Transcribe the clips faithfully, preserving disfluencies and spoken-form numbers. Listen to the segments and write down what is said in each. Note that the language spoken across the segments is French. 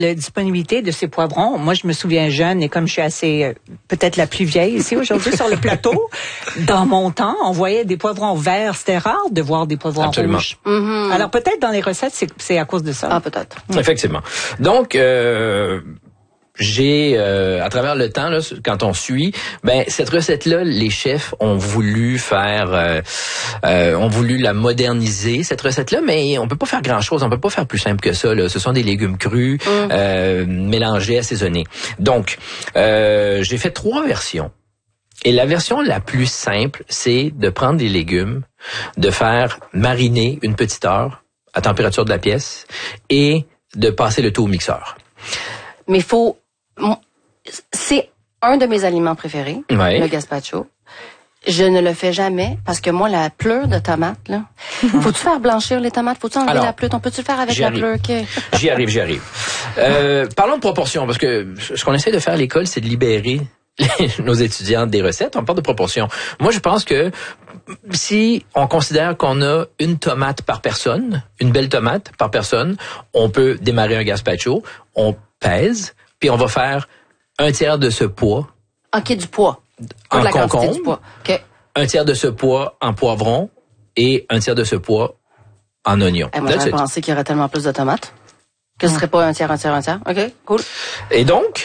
La disponibilité de ces poivrons, moi je me souviens jeune et comme je suis assez euh, peut-être la plus vieille ici aujourd'hui sur le plateau, dans mon temps, on voyait des poivrons verts, c'était rare de voir des poivrons Absolument. rouges. Mm-hmm. Alors peut-être dans les recettes c'est, c'est à cause de ça. Ah peut-être. Mm. Effectivement. Donc euh, j'ai euh, à travers le temps là, quand on suit, ben cette recette là, les chefs ont voulu faire euh, euh, ont voulu la moderniser cette recette là, mais on peut pas faire grand-chose, on peut pas faire plus simple que ça là. Ce sont des légumes crus mm. euh, mélangés, assaisonnés. Donc euh, j'ai fait trois versions. Et la version la plus simple, c'est de prendre des légumes, de faire mariner une petite heure à température de la pièce et de passer le tout au mixeur. Mais il faut... C'est un de mes aliments préférés, ouais. le gazpacho. Je ne le fais jamais parce que moi, la pleure de tomate, là, faut-tu faire blanchir les tomates? Faut-tu enlever Alors, la pleure? On peut-tu le faire avec la pleure? Okay. J'y arrive, j'y arrive. Euh, parlons de proportion, parce que ce qu'on essaie de faire à l'école, c'est de libérer nos étudiants des recettes. On parle de proportion. Moi, je pense que si on considère qu'on a une tomate par personne, une belle tomate par personne, on peut démarrer un gazpacho, on pèse, puis on va faire un tiers de ce poids. OK, du poids. En la concombre. Du poids. Okay. Un tiers de ce poids en poivron et un tiers de ce poids en oignon. Et moi, j'avais pensé qu'il y aurait tellement plus de tomates que ce serait pas un tiers, un tiers, un tiers. OK, cool. Et donc,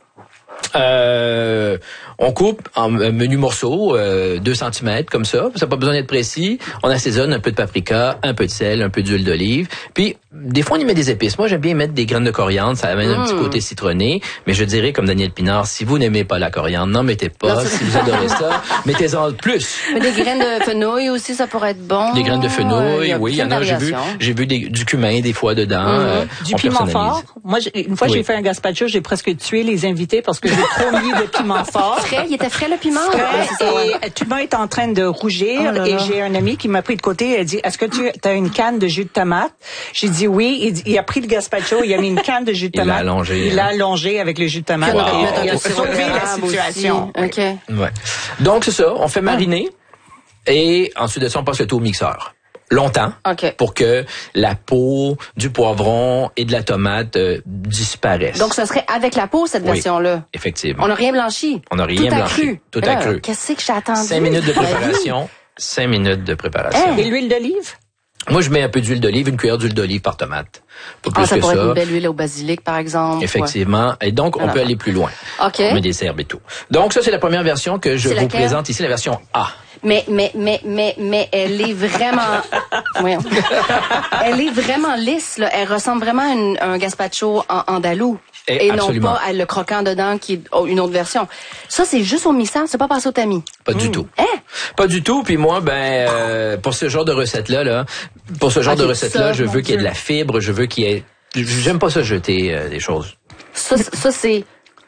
euh, on coupe en menus morceaux, euh, deux centimètres comme ça. Ça n'a pas besoin d'être précis. On assaisonne un peu de paprika, un peu de sel, un peu d'huile d'olive. Puis, des fois, on y met des épices. Moi, j'aime bien mettre des graines de coriandre. Ça amène mmh. un petit côté citronné. Mais je dirais, comme Daniel Pinard, si vous n'aimez pas la coriandre, n'en mettez pas. Non, si vous adorez ça, mettez-en plus. Mais des graines de fenouil aussi, ça pourrait être bon. Des graines de fenouil, oui. Il y en a, j'ai vu, j'ai vu des, du cumin des fois dedans. Mmh. Euh, du piment fort. Moi, une fois, oui. j'ai fait un gazpacho, j'ai presque tué les invités parce que j'ai trop mis de piment fort. Frais, il était frais le piment. Frais, ouais, ça, ouais. Et tout le monde est en train de rougir. Oh là là. Et j'ai un ami qui m'a pris de côté et a dit, est-ce que tu as une canne de jus de tomate? J'ai dit oui. Il, dit, il a pris le gazpacho, il a mis une canne de jus de tomate. Il l'a allongé. Il l'a allongé avec le jus de tomate. Wow. Et il a sauvé la situation. OK. Ouais. Donc, c'est ça. On fait mariner. Ah. Et ensuite de ça, on passe le tout au mixeur. Longtemps, okay. pour que la peau du poivron et de la tomate euh, disparaissent. Donc, ce serait avec la peau, cette oui, version-là? Effectivement. On n'a rien blanchi? On n'a rien Tout blanchi. Cru. Tout là, à cru. Qu'est-ce que j'ai attendu? Cinq minutes de préparation. Cinq minutes de préparation. Hey. Et l'huile d'olive? Moi, je mets un peu d'huile d'olive, une cuillère d'huile d'olive par tomate. Pas plus ah, ça que pourrait ça. être une belle huile au basilic, par exemple. Effectivement. Ouais. Et donc, on Alors, peut aller plus loin. OK. On met des herbes et tout. Donc, ça, c'est la première version que je c'est vous laquelle? présente ici, la version A. Mais, mais, mais, mais, mais, elle est vraiment, voyons. Elle est vraiment lisse, là. Elle ressemble vraiment à une, un gazpacho en andalou. Et, et non pas à le croquant dedans qui est une autre version. Ça, c'est juste au mixeur, c'est pas passé au tamis. Pas mmh. du tout. Hein? Pas du tout. Puis moi, ben, euh, pour ce genre de recette-là, là, pour ce genre okay, de recette-là, je veux qu'il y ait de la fibre, je veux qu'il y ait, j'aime pas ça jeter euh, des choses. Ça, ça c'est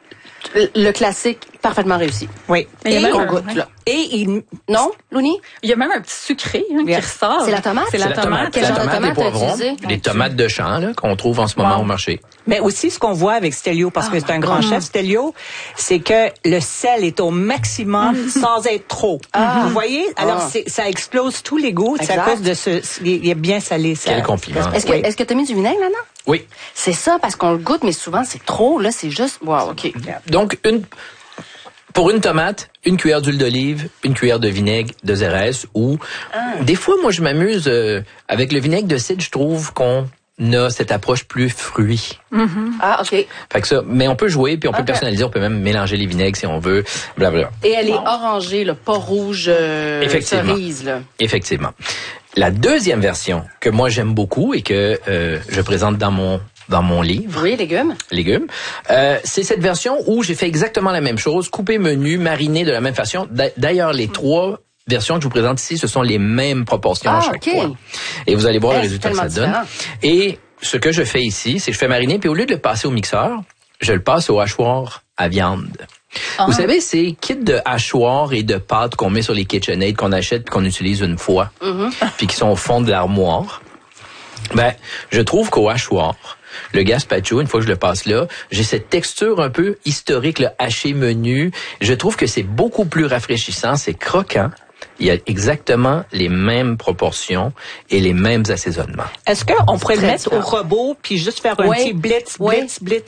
le classique parfaitement réussi. Oui. Et, et on goûte, là. Et il... Non, Louni? Il y a même un petit sucré hein, qui ressort. C'est la tomate? C'est la, la tomate. Quel genre la de tomate tomate t'as utilisé? Les tomates de champ là, qu'on trouve en ce moment wow. au marché. Mais aussi, ce qu'on voit avec Stelio, parce oh que c'est un grand God. chef, Stelio, c'est que le sel est au maximum sans être trop. Ah. Vous voyez? Alors, ah. c'est, ça explose tous les goûts. C'est à cause de ce... Il est bien salé, ça. Quel compliment. Est-ce que oui. est-ce que tu as mis du vinaigre là-dedans? Oui. C'est ça, parce qu'on le goûte, mais souvent, c'est trop. Là, c'est juste... Wow, OK. Donc, une... Pour une tomate, une cuillère d'huile d'olive, une cuillère de vinaigre de Xérès ou ah. des fois, moi, je m'amuse euh, avec le vinaigre de cidre. Je trouve qu'on a cette approche plus fruit. Mm-hmm. Ah, ok. Fait que ça, mais on peut jouer puis on okay. peut personnaliser. On peut même mélanger les vinaigres si on veut. Blablabla. Et elle est orangée, là, pas rouge euh, Effectivement. cerise. Là. Effectivement. La deuxième version que moi j'aime beaucoup et que euh, je présente dans mon dans mon livre. Oui, légumes. Légumes. Euh, c'est cette version où j'ai fait exactement la même chose, coupé menu, mariné de la même façon. D'ailleurs, les trois versions que je vous présente ici, ce sont les mêmes proportions ah, à chaque okay. fois. Et vous allez voir hey, le résultat que ça différent. donne. Et ce que je fais ici, c'est que je fais mariner, puis au lieu de le passer au mixeur, je le passe au hachoir à viande. Ah. Vous savez, ces kits de hachoir et de pâtes qu'on met sur les KitchenAid, qu'on achète puis qu'on utilise une fois, mm-hmm. puis qui sont au fond de l'armoire. Ben, je trouve qu'au hachoir, le gazpacho, une fois que je le passe là, j'ai cette texture un peu historique, le haché menu. Je trouve que c'est beaucoup plus rafraîchissant, c'est croquant. Il y a exactement les mêmes proportions et les mêmes assaisonnements. Est-ce qu'on pourrait le très mettre différent. au robot puis juste faire un Oui. petit blitz, Oui. blitz, blitz?